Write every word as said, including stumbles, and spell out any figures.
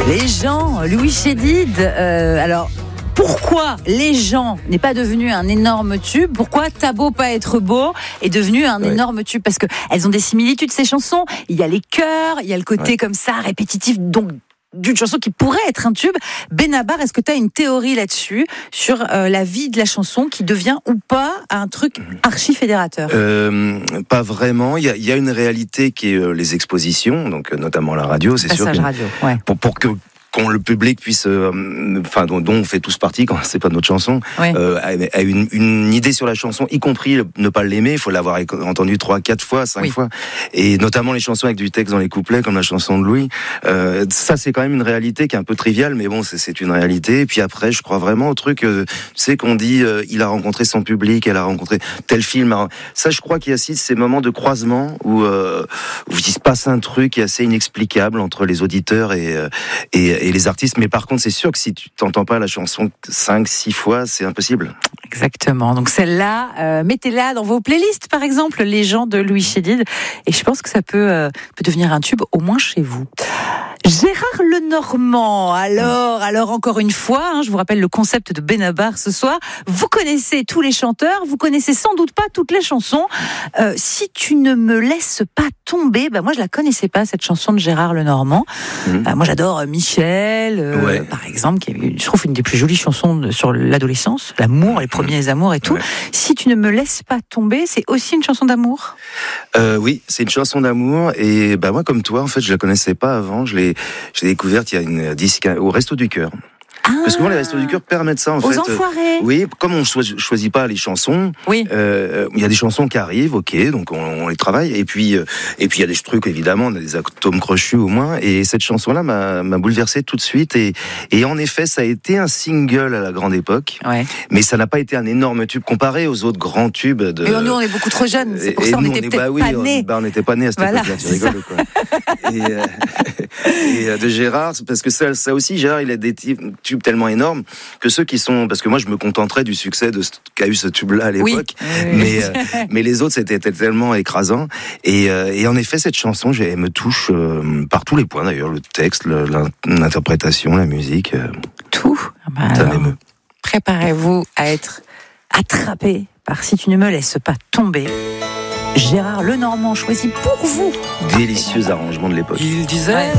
Les gens, Louis Chédid, euh, alors... Pourquoi Les gens n'est pas devenu un énorme tube? Pourquoi T'as beau pas être beau est devenu un ouais. énorme tube? Parce que elles ont des similitudes, ces chansons. Il y a les chœurs, il y a le côté ouais. comme ça, répétitif, donc d'une chanson qui pourrait être un tube. Benabar, est-ce que tu as une théorie là-dessus, sur euh, la vie de la chanson qui devient ou pas un truc archi-fédérateur? euh, Pas vraiment. Il y a, il y a une réalité qui est euh, les expositions, donc euh, notamment la radio, c'est Passage sûr. radio, ouais. Pour, pour que qu'on le public puisse, enfin, euh, dont, dont on fait tous partie quand c'est pas notre chanson, oui. euh, a, a une, une idée sur la chanson, y compris ne pas l'aimer. Il faut l'avoir entendu trois, quatre fois, cinq oui. fois, et notamment les chansons avec du texte dans les couplets, comme la chanson de Louis. Euh, ça, c'est quand même une réalité qui est un peu triviale, mais bon, c'est, c'est une réalité. Et puis après, je crois vraiment au truc, euh, tu sais, qu'on dit, euh, il a rencontré son public, elle a rencontré tel film. Ça, je crois qu'il y a aussi ces moments de croisement où, euh, où il se passe un truc qui est assez inexplicable entre les auditeurs et, euh, et et les artistes, mais par contre c'est sûr que si tu t'entends pas la chanson cinq, six fois, c'est impossible. Exactement, donc celle-là, euh, mettez-la dans vos playlists par exemple, les gens de Louis Chédid, et je pense que ça peut, euh, peut devenir un tube, au moins chez vous. Gérard Lenormand, alors, alors encore une fois, hein, je vous rappelle le concept de Benabar ce soir, vous connaissez tous les chanteurs, vous connaissez sans doute pas toutes les chansons. Euh, si tu ne me laisses pas tomber, bah moi je la connaissais pas cette chanson de Gérard Lenormand. Mmh. Euh, moi j'adore Michel, euh, ouais. par exemple, qui est, je trouve une des plus jolies chansons de, sur l'adolescence, l'amour, les premiers amours et tout. Ouais. Si tu ne me laisses pas tomber, c'est aussi une chanson d'amour. Euh, oui, c'est une chanson d'amour et bah moi comme toi en fait je la connaissais pas avant, je l'ai j'ai découverte il y a une disque au Resto du Cœur. Ah, parce que souvent les Restos du Cœur permettent ça en aux fait. Enfoirés. Oui, comme on ne choisit pas les chansons, oui. euh, il y a des chansons qui arrivent, ok, donc on, on les travaille. Et puis euh, et puis il y a des trucs évidemment, on a des atomes crochus au moins. Et cette chanson-là m'a, m'a bouleversé tout de suite. Et, et en effet, ça a été un single à la grande époque, ouais. mais ça n'a pas été un énorme tube comparé aux autres grands tubes. De... Mais nous on est beaucoup trop jeunes, c'est pour et ça on n'était peut-être bah, oui, pas nés. Bah, on n'était pas nés à cette voilà, époque-là, tu rigoles quoi. Et, euh, et euh, de Gérard, parce que ça, ça aussi, Gérard, il a des tubes tellement énormes que ceux qui sont, parce que moi je me contenterais du succès de ce qu'a eu ce tube-là à l'époque, oui. mais euh, mais les autres c'était tellement écrasant. Et, euh, et en effet cette chanson, elle me touche euh, par tous les points d'ailleurs, le texte, le, l'interprétation, la musique, euh, tout. Bah ça m'émeut. Préparez-vous à être attrapé par Si tu ne me laisses pas tomber. Gérard Lenormand choisi pour vous. Délicieux arrangement de l'époque. Il disait. Ouais.